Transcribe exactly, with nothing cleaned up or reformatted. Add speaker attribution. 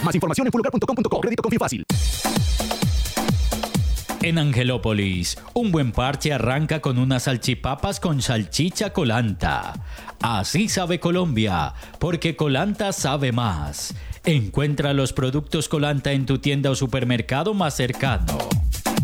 Speaker 1: Más información en pulgar punto com punto co. Crédito Confío Fácil.
Speaker 2: En Angelópolis, un buen parche arranca con unas salchipapas con salchicha Colanta. Así sabe Colombia, porque Colanta sabe más. Encuentra los productos Colanta en tu tienda o supermercado más cercano.